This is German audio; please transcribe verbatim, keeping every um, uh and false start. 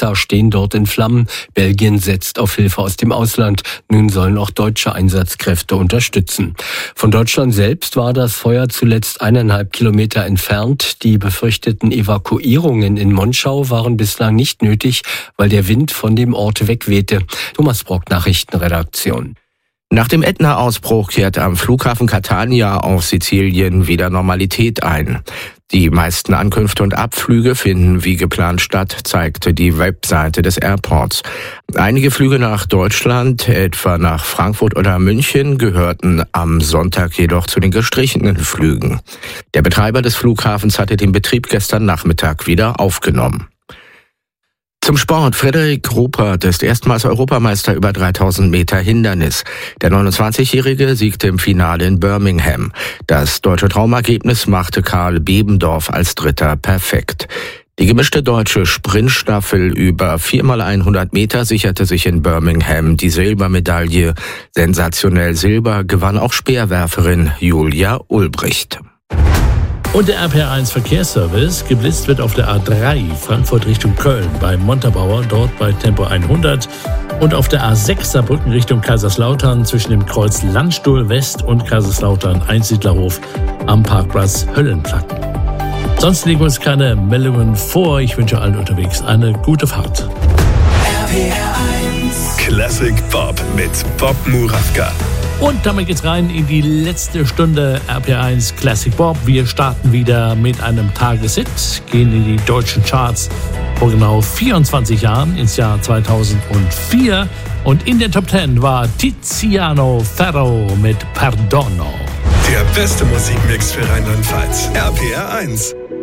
Gibraltar stehen dort in Flammen. Belgien setzt auf Hilfe aus dem Ausland. Nun sollen auch deutsche Einsatzkräfte unterstützen. Von Deutschland selbst war das Feuer zuletzt eineinhalb Kilometer entfernt. Die befürchteten Evakuierungen in Monschau waren bislang nicht nötig, weil der Wind von dem Ort wegwehte. Thomas Brock, Nachrichtenredaktion. Nach dem Ätna-Ausbruch kehrt am Flughafen Catania auf Sizilien wieder Normalität ein. Die meisten Ankünfte und Abflüge finden wie geplant statt, zeigte die Webseite des Airports. Einige Flüge nach Deutschland, etwa nach Frankfurt oder München, gehörten am Sonntag jedoch zu den gestrichenen Flügen. Der Betreiber des Flughafens hatte den Betrieb gestern Nachmittag wieder aufgenommen. Zum Sport. Frederik Ruppert ist erstmals Europameister über dreitausend Meter Hindernis. Der neunundzwanzigjährige siegte im Finale in Birmingham. Das deutsche Traumergebnis machte Karl Bebendorf als Dritter perfekt. Die gemischte deutsche Sprintstaffel über vier mal hundert Meter sicherte sich in Birmingham die Silbermedaille. Sensationell Silber gewann auch Speerwerferin Julia Ulbricht. Und der R P R eins Verkehrsservice. Geblitzt wird auf der A drei Frankfurt Richtung Köln bei Montabaur, dort bei Tempo hundert. Und auf der A sechs Saarbrücken Richtung Kaiserslautern zwischen dem Kreuz Landstuhl West und Kaiserslautern Einsiedlerhof am Parkplatz Höllenplatten. Sonst liegen uns keine Meldungen vor. Ich wünsche allen unterwegs eine gute Fahrt. R P R eins Classic Bob mit Bob Murawka. Und damit geht's rein in die letzte Stunde R P R eins Classic Bob. Wir starten wieder mit einem Tageshit, gehen in die deutschen Charts vor genau vierundzwanzig Jahren ins Jahr zweitausendvier. Und in der Top zehn war Tiziano Ferro mit Perdono. Der beste Musikmix für Rheinland-Pfalz. R P R eins.